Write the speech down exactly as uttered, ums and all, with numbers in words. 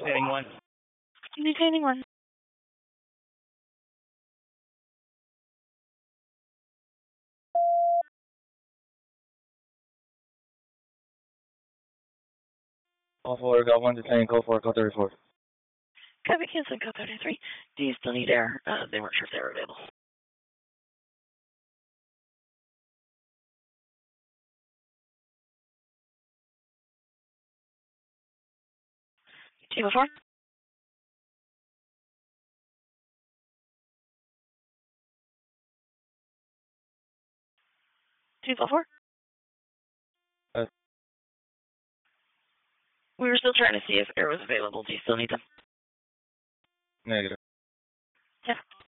Heading one. Maintaining one. All four, got one detain, code four, code thirty-four. Copy, canceling code thirty-three. Do you still need air? Uh, they weren't sure if they were available. Team of four. Team of four. Uh, We were still trying to see if air was available. Do you still need them? Negative. Yeah.